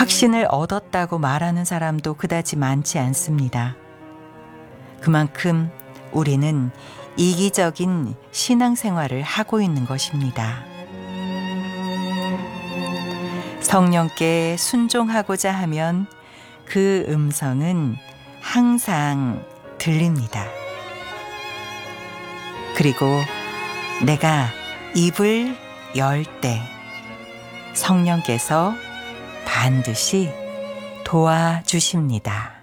확신을 얻었다고 말하는 사람도 그다지 많지 않습니다. 그만큼 우리는 이기적인 신앙생활을 하고 있는 것입니다. 성령께 순종하고자 하면 그 음성은 항상 들립니다. 그리고 내가 입을 열 때 성령께서 반드시 도와주십니다.